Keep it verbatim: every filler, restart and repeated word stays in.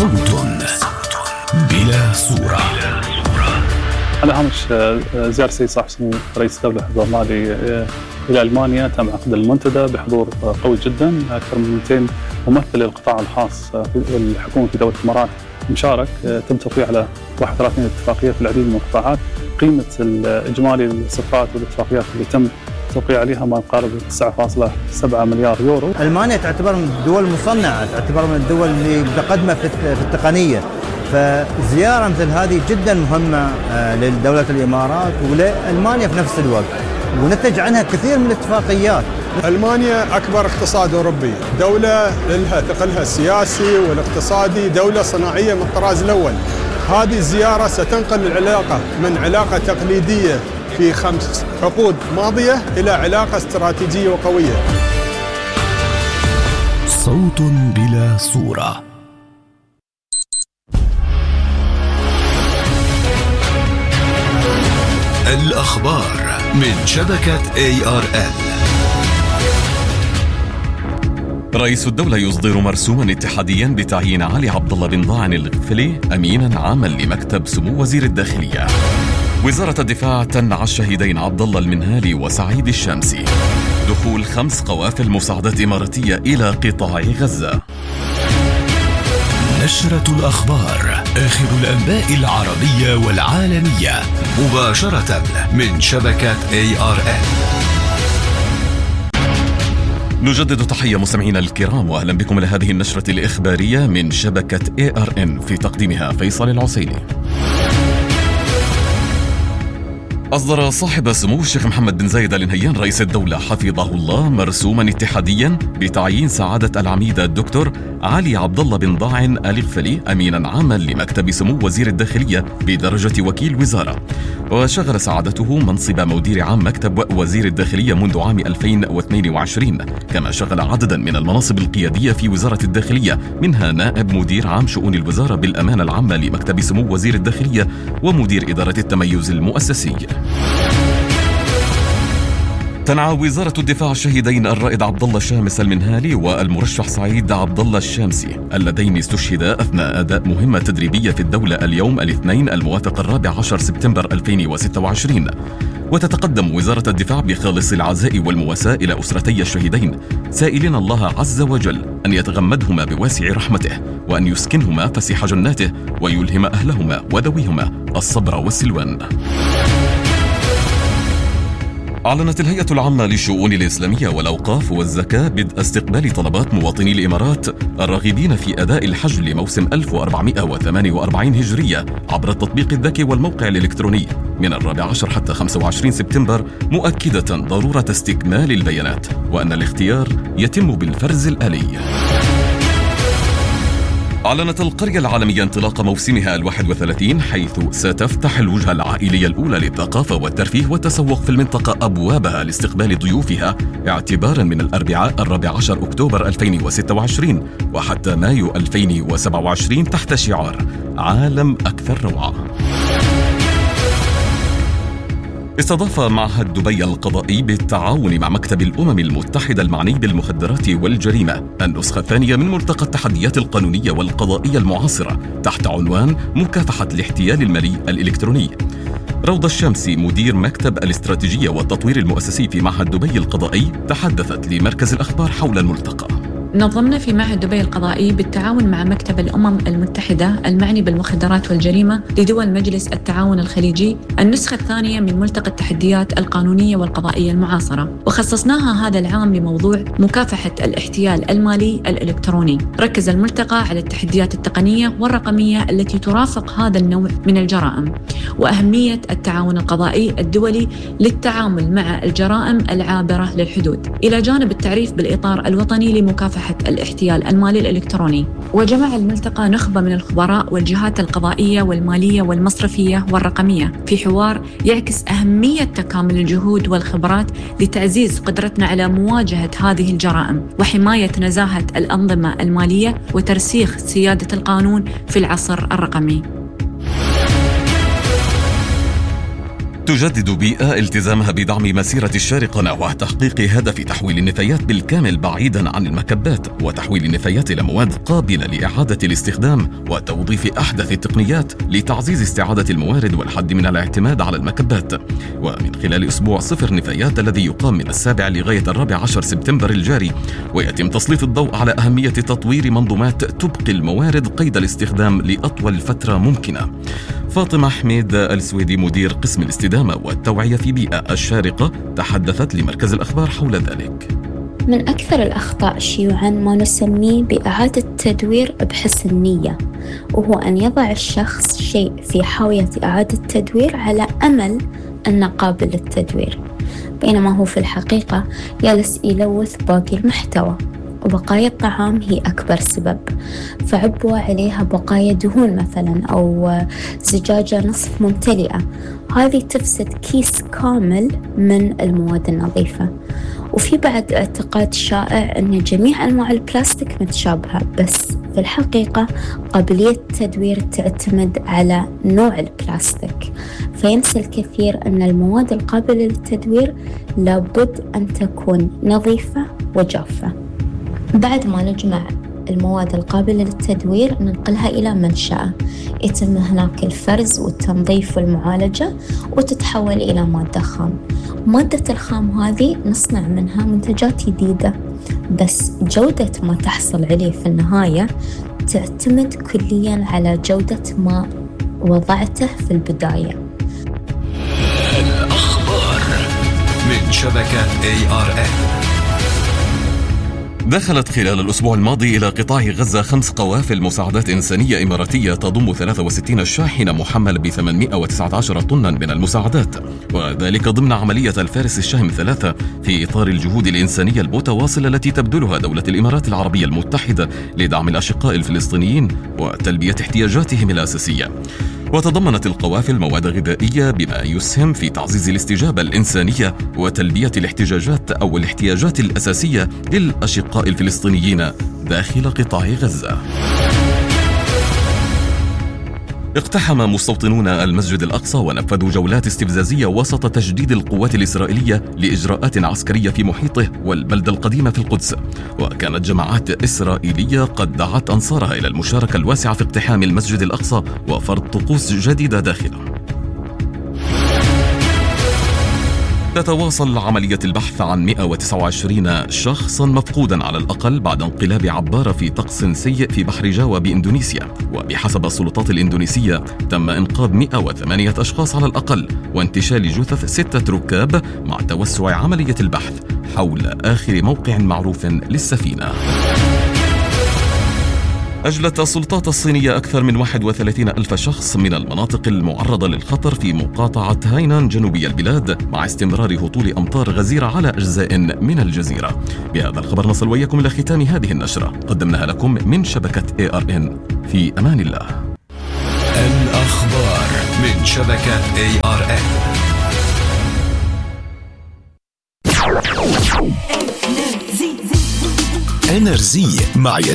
صوت بلا صورة. على هامش زيارة السيد صاحب السمو رئيس الدولة حفظه الله إلى ألمانيا، تم عقد المنتدى بحضور قوي جدا، أكثر من مئتين ممثل للقطاع الخاص في الحكومة في دولة الإمارات مشارك. تم توقيع على واحد وثلاثين اتفاقية في العديد من القطاعات. قيمة الإجمالي الصفقات والاتفاقيات اللي تم توقيع عليها ما يقارب تسعة فاصلة سبعة مليار يورو. ألمانيا تعتبر من الدول المصنعة، تعتبر من الدول اللي متقدمة في التقنية، فزيارة مثل هذه جدا مهمة لدولة الإمارات ولألمانيا في نفس الوقت، ونتج عنها كثير من الاتفاقيات. ألمانيا أكبر اقتصاد أوروبي، دولة لها ثقلها السياسي والاقتصادي، دولة صناعية من الطراز الأول. هذه الزيارة ستنقل العلاقة من علاقة تقليدية في خمس عقود ماضية إلى علاقة استراتيجية وقوية. صوت بلا صورة. الأخبار من شبكة إيه آر إل. رئيس الدولة يصدر مرسوما اتحاديا بتعيين علي عبد الله بن ضاعن الغفلي أمينا عاما لمكتب سمو وزير الداخلية. وزارة الدفاع تنعى الشهيدين عبد الله المنهالي وسعيد الشامسي. دخول خمس قوافل مساعدات إماراتية إلى قطاع غزة. نشرة الأخبار، آخر الأنباء العربية والعالمية مباشرة من شبكة إيه آر إل. نجدد تحية مستمعينا الكرام، وأهلا بكم لهذه النشرة الإخبارية من شبكة إيه آر إن، في تقديمها فيصل العسيلي. أصدر صاحب سمو الشيخ محمد بن زايد آل نهيان رئيس الدولة حفظه الله مرسوما اتحاديا بتعيين سعادة العميد الدكتور علي عبد الله بن ضاعن الغفلي أمينا عاما لمكتب سمو وزير الداخلية بدرجة وكيل وزارة. وشغل سعادته منصب مدير عام مكتب وزير الداخلية منذ عام ألفين واثنين وعشرين، كما شغل عددا من المناصب القيادية في وزارة الداخلية، منها نائب مدير عام شؤون الوزارة بالأمانة العامة لمكتب سمو وزير الداخلية ومدير إدارة التميز المؤسسي. تنعى وزارة الدفاع الشهيدين الرائد عبد الله الشامس المنهالي والمرشح سعيد عبد الله الشامسي اللذين استشهدا أثناء أداء مهمة تدريبية في الدولة اليوم الاثنين الموافق الرابع عشر سبتمبر ألفين وستة وعشرين. وتتقدم وزارة الدفاع بخالص العزاء والمواساة إلى أسرتي الشهيدين، سائلين الله عز وجل أن يتغمدهما بواسع رحمته، وأن يسكنهما فسيح جناته، ويلهم أهلهما وذويهما الصبر والسلوان. أعلنت الهيئة العامة للشؤون الإسلامية والأوقاف والزكاة بدء استقبال طلبات مواطني الإمارات الراغبين في أداء الحج لموسم ألف وأربعمائة وثمانية وأربعين هجرية عبر التطبيق الذكي والموقع الإلكتروني من الرابع عشر حتى خمسة وعشرين سبتمبر، مؤكدة ضرورة استكمال البيانات وأن الاختيار يتم بالفرز الآلي. أعلنت القرية العالمية انطلاق موسمها الواحد وثلاثين، حيث ستفتح الوجهة العائلية الأولى للثقافة والترفيه والتسوق في المنطقة أبوابها لاستقبال ضيوفها اعتبارا من الأربعاء الرابع عشر أكتوبر ألفين وستة وعشرين وحتى مايو ألفين وسبعة وعشرين تحت شعار عالم أكثر روعة. استضاف معهد دبي القضائي بالتعاون مع مكتب الأمم المتحدة المعني بالمخدرات والجريمة النسخة الثانية من ملتقى التحديات القانونية والقضائية المعاصرة تحت عنوان مكافحة الاحتيال المالي الإلكتروني. روضة الشامسي مدير مكتب الاستراتيجية والتطوير المؤسسي في معهد دبي القضائي تحدثت لمركز الأخبار حول الملتقى. نظمنا في معهد دبي القضائي بالتعاون مع مكتب الأمم المتحدة المعني بالمخدرات والجريمة لدول مجلس التعاون الخليجي النسخة الثانية من ملتقى التحديات القانونية والقضائية المعاصرة، وخصصناها هذا العام لموضوع مكافحة الاحتيال المالي الإلكتروني. ركز الملتقى على التحديات التقنية والرقمية التي ترافق هذا النوع من الجرائم، وأهمية التعاون القضائي الدولي للتعامل مع الجرائم العابرة للحدود، إلى جانب التعريف بالإطار الوطني لمكافحة الاحتيال المالي الإلكتروني. وجمع الملتقى نخبة من الخبراء والجهات القضائية والمالية والمصرفية والرقمية في حوار يعكس أهمية تكامل الجهود والخبرات لتعزيز قدرتنا على مواجهة هذه الجرائم وحماية نزاهة الأنظمة المالية وترسيخ سيادة القانون في العصر الرقمي. تجدد بيئة التزامها بدعم مسيرة الشارقة نحو تحقيق هدف تحويل النفايات بالكامل بعيدا عن المكبات، وتحويل النفايات إلى مواد قابلة لإعادة الاستخدام وتوظيف أحدث التقنيات لتعزيز استعادة الموارد والحد من الاعتماد على المكبات. ومن خلال أسبوع صفر نفايات الذي يقام من السابع لغاية الرابع عشر سبتمبر الجاري، ويتم تسليط الضوء على أهمية تطوير منظومات تبقي الموارد قيد الاستخدام لأطول فترة ممكنة. فاطمة حميد السويدي مدير قسم الاستدامة والتوعية في بيئة الشارقة تحدثت لمركز الأخبار حول ذلك. من أكثر الأخطاء شيوعاً ما نسميه بإعادة تدوير بحسن نية، وهو أن يضع الشخص شيء في حاوية إعادة تدوير على أمل أنه قابل للتدوير، بينما هو في الحقيقة جالس يلوث باقي المحتوى. وبقايا الطعام هي أكبر سبب، فعبوا عليها بقايا دهون مثلا أو زجاجة نصف ممتلئة، هذه تفسد كيس كامل من المواد النظيفة. وفي بعد اعتقاد شائع أن جميع أنواع البلاستيك متشابهة، بس في الحقيقة قابلية التدوير تعتمد على نوع البلاستيك، فينسى الكثير أن المواد القابلة للتدوير لابد أن تكون نظيفة وجافة. بعد ما نجمع المواد القابلة للتدوير ننقلها إلى منشأة، يتم هناك الفرز والتنظيف والمعالجة وتتحول إلى مادة خام. مادة الخام هذه نصنع منها منتجات جديدة، بس جودة ما تحصل عليه في النهاية تعتمد كلياً على جودة ما وضعته في البداية. الأخبار من شبكة إيه آر إن. دخلت خلال الأسبوع الماضي إلى قطاع غزة خمس قوافل مساعدات إنسانية إماراتية تضم ثلاثة وستين شاحنة محملة ب ثمانمائة وتسعة عشر طنا من المساعدات، وذلك ضمن عملية الفارس الشاهم ثلاثة في إطار الجهود الإنسانية المتواصلة التي تبذلها دولة الإمارات العربية المتحدة لدعم الأشقاء الفلسطينيين وتلبية احتياجاتهم الأساسية. وتضمنت القوافل مواد غذائية بما يسهم في تعزيز الاستجابة الإنسانية وتلبية الاحتياجات أو الاحتياجات الأساسية للأشقاء الفلسطينيين داخل قطاع غزة. اقتحم مستوطنون المسجد الأقصى ونفذوا جولات استفزازية وسط تجديد القوات الإسرائيلية لإجراءات عسكرية في محيطه والبلدة القديمة في القدس، وكانت جماعات إسرائيلية قد دعت أنصارها إلى المشاركة الواسعة في اقتحام المسجد الأقصى وفرض طقوس جديدة داخله. تتواصل عملية البحث عن مائة وتسعة وعشرين شخصا مفقودا على الأقل بعد انقلاب عبارة في طقس سيء في بحر جاوا بإندونيسيا، وبحسب السلطات الإندونيسية تم إنقاذ مائة وثمانية أشخاص على الأقل وانتشال جثث ستة ركاب مع توسع عملية البحث حول آخر موقع معروف للسفينة. أجلت السلطات الصينية أكثر من واحد وثلاثين ألف شخص من المناطق المعرضة للخطر في مقاطعة هاينان جنوبي البلاد مع استمرار هطول أمطار غزيرة على أجزاء من الجزيرة. بهذا الخبر نصل وياكم إلى ختام هذه النشرة قدمناها لكم من شبكة إيه آر إن. في أمان الله. الأخبار من شبكة إيه آر إن. إنرزي مع